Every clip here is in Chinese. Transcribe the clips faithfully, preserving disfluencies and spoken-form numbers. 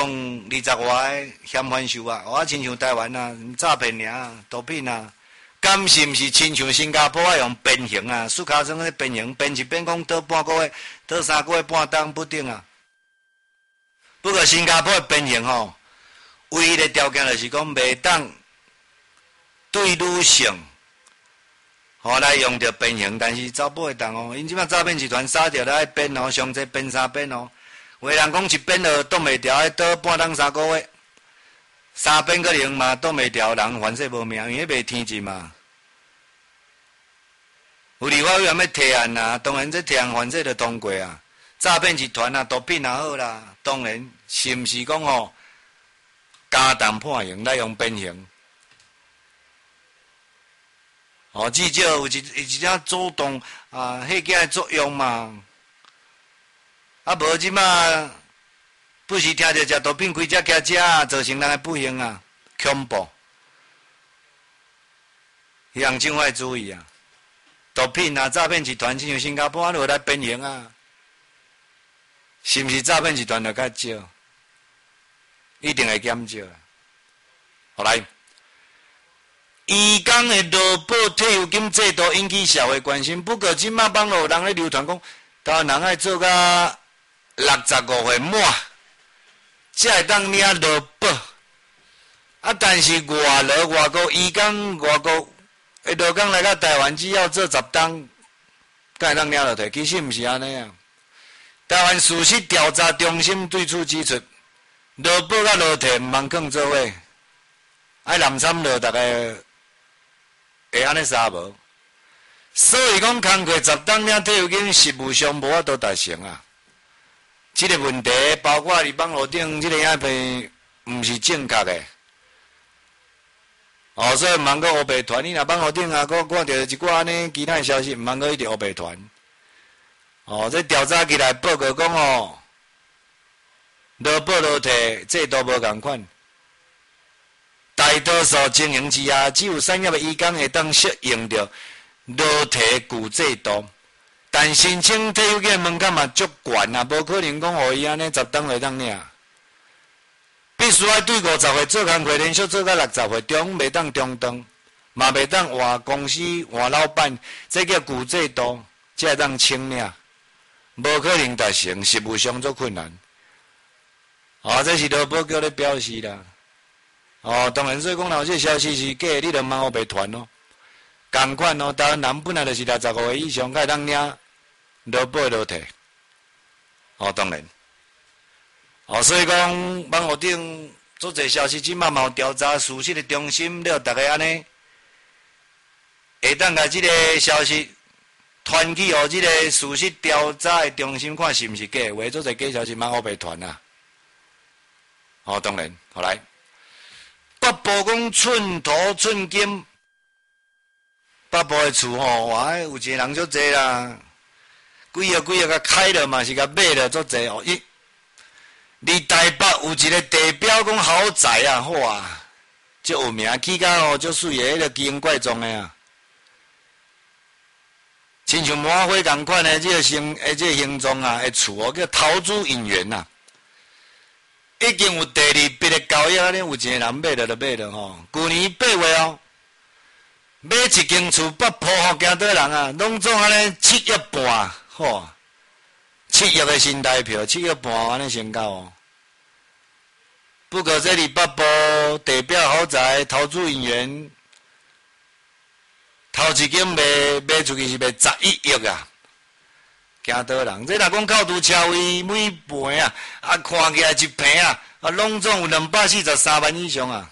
二十外个嫌犯受啊，我亲像台湾啊，诈骗尔，毒品啊，敢是毋是亲像新加坡啊用鞭刑啊，输卡装咧鞭刑，鞭一鞭讲倒半个月，倒三个月半当不定啊。不过新加坡的鞭刑吼，唯一的条件就是讲袂当对女性。吼、哦、来用着鞭刑，但是查甫会当哦，因即摆诈骗集团杀掉了爱鞭哦，上济鞭三鞭哦。有的人讲一鞭就挡袂牢，爱倒半当三个月，三鞭可能嘛挡袂牢，人反正无命，因为袂天真嘛。有立法委员要提案啊，当然这提案反正就通过啊。诈骗集团啊，毒品也好啦，当然是毋是讲吼加重判刑来用鞭刑？哦，至少有一一只主动啊，迄个作用嘛。啊，无即马不是听着食毒品，开只骑车，造成人的不幸啊，恐怖。向政府注意啊，毒品啊，诈骗集团亲像新加坡啊，落来鞭刑啊，是毋是诈骗集团就较少？一定会减少啊。好来。移工的劳保退休金制度引起社会关心，不过即马网络有人咧流传讲，台湾人爱做到六十五岁满，才会当领劳保。啊，但是外劳外国移工外国的劳工来到台湾，只要做十档，才会当领落去。其实毋是安尼啊。台湾事实调查中心对此指出，劳保甲劳退毋通放做伙，爱南山劳大概。会安尼三无，所以讲工课十档领退休金实务上无法度达成啊。这个问题包括伫网络顶这个影片，毋是正确的。哦，所以毋通搁乌白传，你若网络顶啊，搁看到一寡安尼其他的消息，毋通搁一直乌白传。哦，这调查起来报告讲哦，劳保劳退制度无共款。大多数情形之下，只有产业的移工会当适应着劳退旧制度，但申请退休金门槛嘛足悬啊，无可能讲互伊安尼十档来当领，必须要对五十岁做工课，连续做到六十岁，中袂当中断，嘛袂当换公司换老板，这叫旧制度，才会当清领，无可能达成，实务上足困难。啊，这是劳保局咧表示啦。哦，当然，所以讲，若这消息是假的，你就莫白传咯。共款哦，台湾人本来就是六十五岁以上，才会当领劳保劳退。哦，当然。哦，所以讲，网络顶做这消息，即马嘛有调查事实的中心，了大家安尼，会当甲即个消息传去互即个事实调查的中心看是毋是假话，做这假消息莫白传啊。哦，当然，好来。北部讲寸土寸金，北部的厝吼，哇，有一个人足济啦，几个几个甲开了嘛，是甲买了足济哦。伊，伫台北有一个地标讲豪宅啊，哇，足有名，起甲哦足水的，迄个奇形怪状的啊，亲像满花共款的，这个形，诶，这个形状啊，诶，厝哦叫桃珠影园呐。已经有第二笔的交易，安尼有一个人买了就买了吼。去年八月哦，买一间厝北埔吼，行倒人啊，拢总安尼七亿半，吼，七亿的新台票，七亿半安尼成交哦。不过这里北埔地标豪宅桃珠影园，头一间卖卖出去是卖十一亿啊。行倒人，这若讲靠拄车位每盘啊，啊看起来一平啊，啊拢总有两百四十三万以上啊。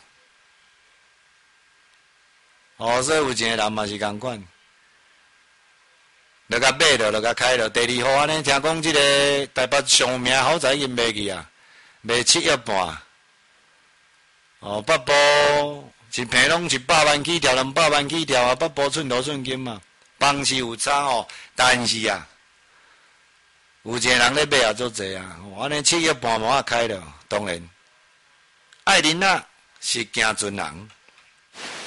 哦，所以有一个人嘛是共款，就甲买了，就甲开了。第二号安尼，听讲即个台北上有名豪宅已经卖去啊，卖七亿半。哦，北部一平拢一百万起跳，两百万起跳啊，北部寸土寸金嘛，房市有差哦，但是啊。有一个人咧买也足济啊，安尼七亿半毛啊开了，当然，爱人啊是行船人。